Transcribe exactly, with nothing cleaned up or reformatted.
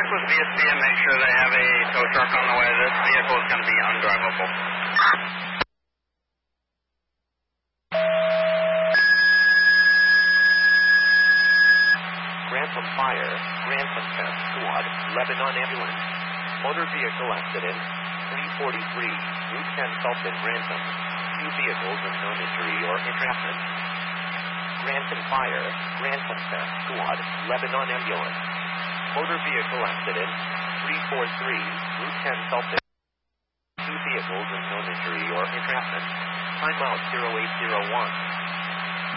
with V S B and make sure they have a tow truck on the way. This vehicle is going to be undrivable. Grantham Fire, Grantham Test Squad, Lebanon Ambulance. Motor vehicle accident, three forty-three, Route ten Sultan, Grantham. Two vehicles with no injury or entrapment. Grantham Fire, Grantham Test Squad, Lebanon Ambulance. Motor vehicle accident, three forty-three, Route ten Sultan. Two vehicles with no injury or entrapment. Time out zero eight zero one.